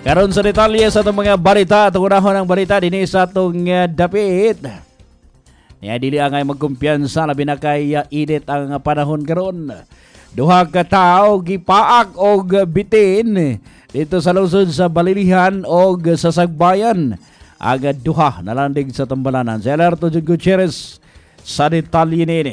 Karon sa detalye sa itong mga balita, itong unahon ng balita din sa itong dapit. Niya dili angay magkumpiyansa labi na kay init ang panahon karon. Duha ka tawo gipaak og bitin dito sa lungsod sa Balilihan og sa Sagbayan. Aga duha nalandig sa Tambalanan. Si Alerto Gutierrez sa detalye nini.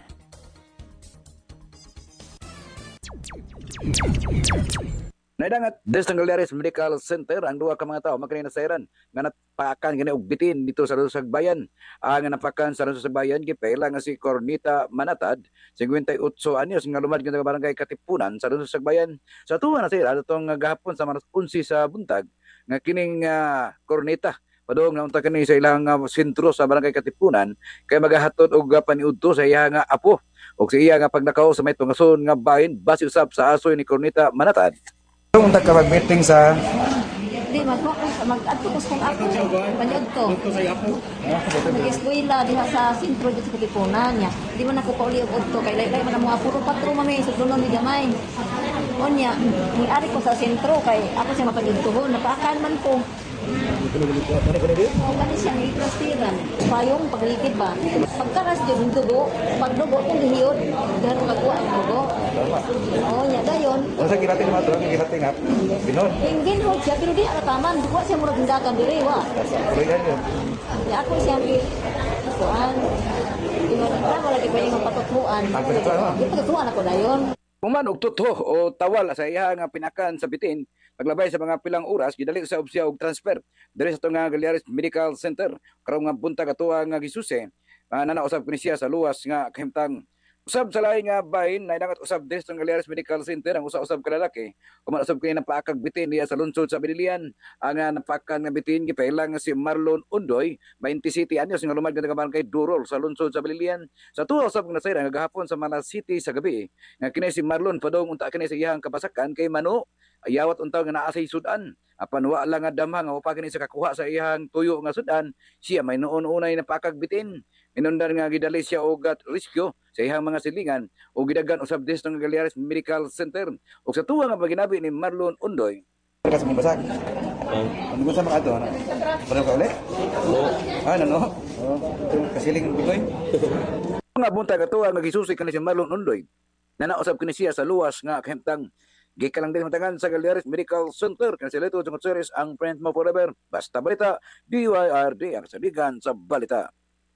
Naidangat des ng Galerias Medical Center ang duha ka mga tawo makanina sayran nga napakan gani og bitin dito sa Sagbayan. Ang napakan sa Sagbayan gipela nga si Cornita Manatad, 58 anyos nga lumad nga barangay Katipunan sa Sagbayan. Sa tuwa na sayran atong gahapon sa Maras 11 sa buntag nga kining Cornita padung naunta kani sa ilang sentro sa barangay Katipunan kay magahatod og paniudto sa iya nga apo ug sa iya nga pagnakaw sa may tungason nga bahin base usab sa asoy ni Cornita Manatad. Unta ka mag-meeting sa Di mag-adto ko sa ako. Panyod to. Mag-eskwela diha sa sentro dito sa Katipunan niya. Di man ako pauli og udto kay laylay man mga puro patro mami sa dunon ni gamay. Onya, ni ari ko sa sentro kay ako siya mapanyudtohon, napaakan man ko. Kani siya ni plastiran, payong paglikid ba. Pagkaras jud dugo, pagdugo kung gihiyod, dihan magkuha ang dugo. Nya dayon. Unsa girating mo to? Girating ha. Binon. Ingin ho siya pero di ara taman, dugo siya murag hindakan diri wa. Kulihan yun. Ya ako siya ni kuan. Ina wala di pwedeng mapatutuan. Ipatutuan ako dayon. Human og tutho o tawal sa iya nga pinakan sa bitin paglabay sa mga pilang oras gidali sa opsya og transfer diri sa tunga Galerias Medical Center karong nga buntag atuwa nga gisuse nanausab kini siya sa luwas nga kahimtang usab sa lain nga bahin naidangat usab diri sa Galerias Medical Center ang usa-usab ka lalaki usab kini napaakag bitin diya sa lungsod sa Balilihan ang napakan nga bitin gipailang nga si Marlon Undoy 27 anyos nga lumad nga barangay Durol sa lungsod sa Balilihan sa tuwa usab nga nasayra nga gahapon sa Malas City sa gabi nga kini si Marlon padong unta kini sa iyang kabasakan kay Mano ayawat untaw nga naa sa sudan apan wa lang nga damha nga upa kini sa kakuha sa iyang tuyo nga sudan siya may noon-unay napakag bitin minundan nga gidali siya og rescue sa iyang mga silingan o gidagan usab des ng Galerias Medical Center ug sa tuwa nga paginabi ni Marlon Undoy Kasi mong basag. Ano mo sa mga ato? Parang ka ulit? No? Kasiling bikoy? Nga buntag atuwa nga gisusi kanhi si Marlon Undoy nanausab kini siya sa luwas nga kahimtang gikalang din matangan sa Galerias Medical Center kanhi si Leto Series ang friend mo forever basta balita DYRD ang sabigan sa balita.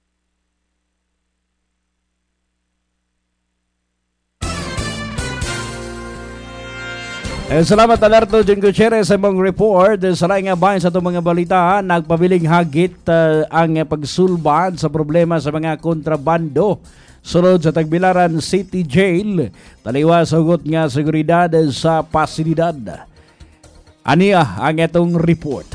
Salamat Alerto Gutierrez sa mong report. Sa laing nga bahin sa itong mga balita, nagpabiling hagit ang pagsulbad sa problema sa mga kontrabando. Sulod sa Tagbilaran City Jail, taliwa sugot nga seguridad sa pasilidad. Aniya ang itong report.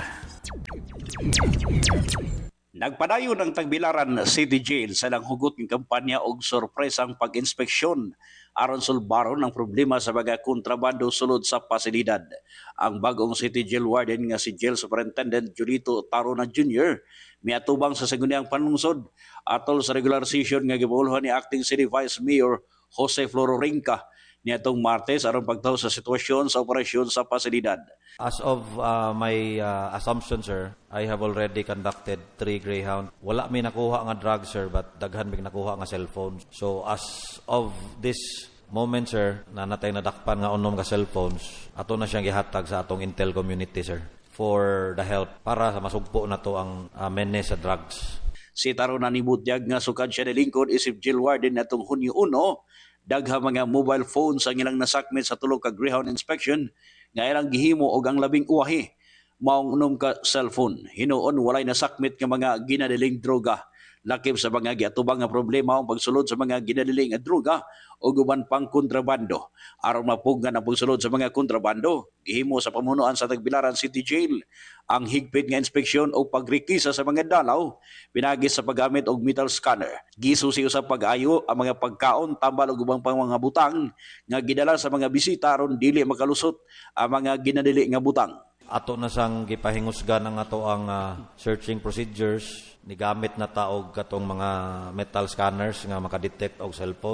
Nagpadayon ang Tagbilaran City Jail sa lang hugot ng kampanya og sorpresang pag-inspeksyon aron sulbaron ang problema sa mga kontrabando sulod sa pasilidad. Ang bagong City Jail Warden nga si Jail Superintendent Julito Tarona Jr. miatubang sa saguniang panlungsod atol sa regular session nga gibulhan ni Acting City Vice Mayor Jose Florinca niadtong Martes aron pagtaw sa sitwasyon sa operasyon sa pasilidad. As of my assumption, sir, I have already conducted 3 Greyhound. Wala may nakuha nga drugs, sir, but daghan may nakuha nga cellphones. So as of this moment, sir, na natay nadakpan nga unom ka cellphones, ato na siyang gihatag sa atong intel community, sir, for the help para sa masugpo na to ang menace sa drugs. Si Tarona ni Butyag nga sukad siya ni Lincoln isip jail warden natong Hunyo 1, dagha mga mobile phones ang ilang nasakmit sa tulog ka Greyhound inspection nga ilang gihimo og ang labing uwahi maong unom ka cellphone. Hinuon walay nasakmit nga mga ginadiling droga. Lakip sa mga giatubang nga problema ang pagsulod sa mga ginadiling nga droga o guban pang kontrabando. Aron mapugan ang pagsulod sa mga kontrabando, gihimo sa pamunuan sa Tagbilaran City Jail ang higpit nga inspeksyon o pagrikisa sa mga dalaw, pinagi sa paggamit og metal scanner. Gisusi sa pag-ayo ang mga pagkaon tambal og ubang pang mga butang nga gidala sa mga bisita aron dili makalusot ang mga ginadili nga butang. Ato na sang gipahingusgan ang ato ang searching procedures ni gamit na taog katong mga metal scanners nga makadetect og cellphones.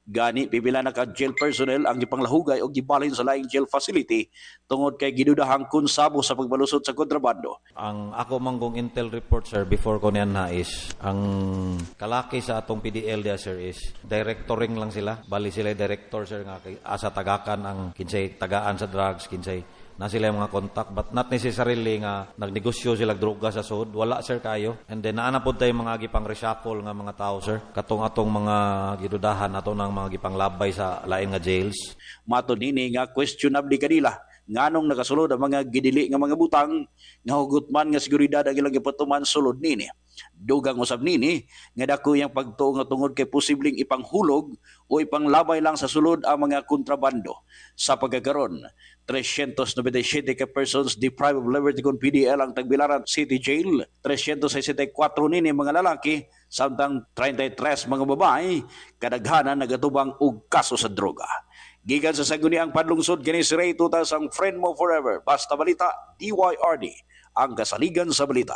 Gani pipila na ka jail personnel ang gipanglahugay o gibalhin sa laing jail facility tungod kay gidudahang konsabo sa pagbalusot sa kontrabando. Ang ako manggong intel report, sir, before ko niyan na is, ang kalaki sa atong PDL dia, sir, is directoring lang sila. Bali sila director, sir, nga asa tagakan ang kinsay tagaan sa drugs, kinsay na sila yung mga contact, but not necessarily nga nagnegosyo sila droga sa sud. Wala, sir, kayo. And then naanapod tayo mga gipang reshuffle nga mga tao, sir. Katong atong mga gidudahan ato ng mga gipang labay sa lain nga jails. Mato nini nga questionable kanila nganong nakasulod ang mga gidili nga mga butang nga hugot man nga seguridad ang ilang gipatuman sulod nini. Dugang usab nini nga dako yang pagtuo nga tungod kay posibleng ipanghulog o ipanglabay lang sa sulod ang mga kontrabando. Sa pagkakaron, 397 ka persons deprived of liberty kon PDL ang Tagbilaran City Jail, 364 nini mga lalaki, samtang 33 mga babae, kadaghanan nagatubang og kaso sa droga. Gikan sa Sangguniang Panlungsod, kini si Ray Tutas ang friend mo forever. Basta Balita, DYRD, ang kasaligan sa balita.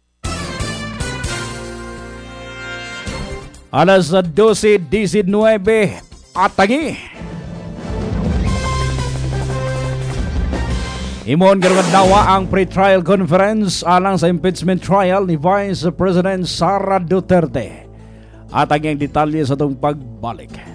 Alas 12:19 atangi. Imon karon dawa ang pre-trial conference alang sa impeachment trial ni Vice President Sara Duterte. Atang ang detalye sa itong pagbalik.